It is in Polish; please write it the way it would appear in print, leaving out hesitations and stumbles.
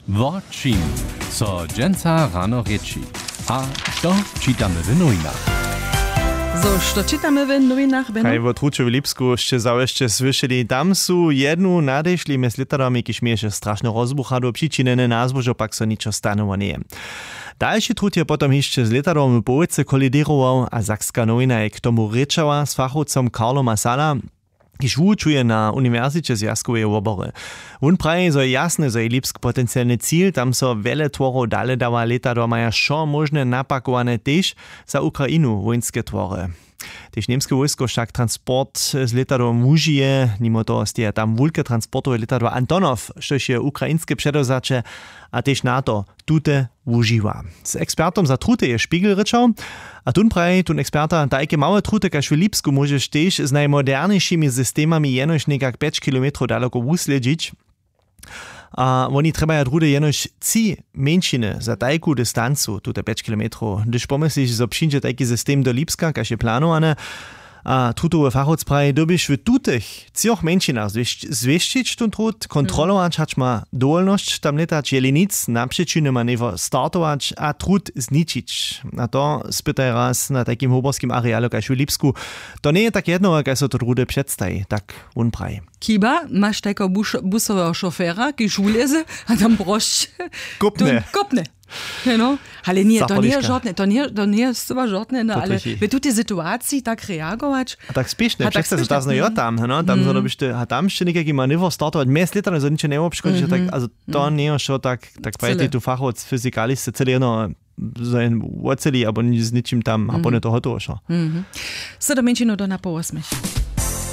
Wo czym, co dżęca rano rieči. A što čitamy w nowinach? Co czytamy w nowinach, Beno? Kaj w Otruczu w Lipsku jeszcze zaweźcie słyszeli, tam są jednu nadeszli mes literami, kiż mieše straszno rozbucha do przyczynene nazwu, że pak so niczo stanowo nie. Dalszy trud je potom jeszcze z literami w Połyce koliderował, a Sakska nowina je k tomu rečała z fachowcom Karlo Masala, kiż wučuje na Uniwersycie Związkowej Obory. On praje, że jasne, że je Lipsk potencjalny cíl, tam so wiele tworów dale dała leta do maja šo możne napakowane też za Ukrainu wojenskie twory. Też niemskie wojsko však transport z letadom užije, mimo toho stije tam wulke transportowe letadło Antonov, štož je ukrainskie předozače, a też NATO tute užiwa. Z ekspertom za trute je Spiegel rečał, a tun praje, tun eksperta, tajke małe trute, kaž v Lipsku możesz też z najmoderniejszymi systemami jenož nekak 5 km daleko usledzić. A oni trebaja drude jenož 3 menšiny za tajku distancu, tute 5 km. Když pomyslíš, že přijde tajki system do Lipska, kaž je planowane, a tutowe fachowc praje, dobyš v tutych 3 menšinach zwieszczyć ten trud, kontrolować, hać ma dolność tam letać, jeli nic, na przyczyny manewr startować, a trud zničić. A to spytaj raz na takim hoborskim arealu, kaž v Lipsku. To nie je tak jedno, jak so to trude předstají, tak on praje. Kiba, masz tego busowego szofera, kiż uleze, a tam brość. Kopne. No, ale nie, to nie jest żadne, to nie jest chyba żadne, no, ale w tej sytuacji tak reagować. A tak spieszne, przez to, że to ja tam, no, tam zrobisz ty, a tam jeszcze niekaki manewr startować, mes liter, że nic nie obszkodzić, tak, also to nie jest tak pojete tu fachowc fyzikalisty, celi jedno, zain oceli, albo z niczym tam, a po nie to hotoво. So do menšinu do na po 8.